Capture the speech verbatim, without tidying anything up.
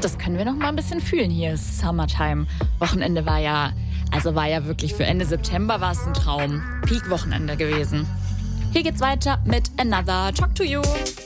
das können wir noch mal ein bisschen fühlen hier. Summertime. Wochenende war ja, also war ja wirklich für Ende September war es ein Traum. Peak-Wochenende gewesen. Hier geht's weiter mit Another Talk to You.